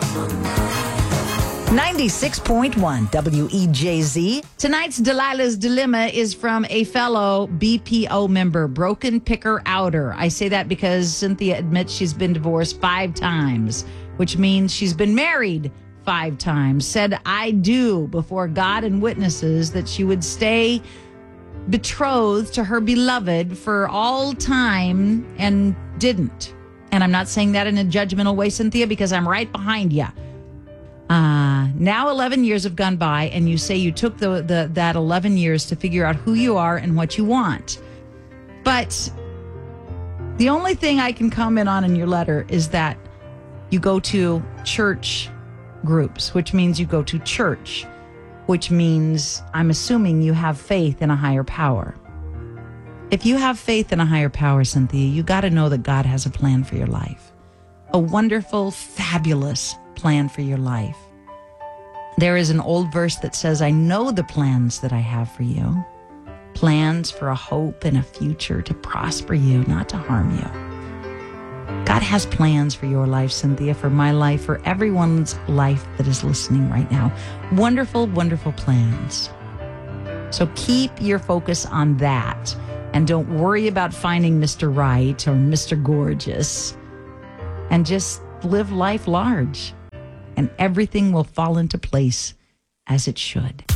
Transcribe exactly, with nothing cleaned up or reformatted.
ninety-six point one W E J Z. Tonight's Delilah's Dilemma is from a fellow B P O member, Broken Picker Outer. I say that because Cynthia admits she's been divorced five times, which means she's been married five times. Said, I do, before God and witnesses, that she would stay betrothed to her beloved for all time and didn't. And I'm not saying that in a judgmental way, Cynthia, because I'm right behind you. Uh, now eleven years have gone by, and you say you took the, the that eleven years to figure out who you are and what you want. But the only thing I can comment on in your letter is that you go to church groups, which means you go to church, which means I'm assuming you have faith in a higher power. If you have faith in a higher power, Cynthia, you got to know that God has a plan for your life. A wonderful, fabulous plan for your life. There is an old verse that says, I know the plans that I have for you. Plans for a hope and a future to prosper you, not to harm you. God has plans for your life, Cynthia, for my life, for everyone's life that is listening right now. Wonderful, wonderful plans. So keep your focus on that. And don't worry about finding Mister Right or Mister Gorgeous. And just live life large. And everything will fall into place as it should.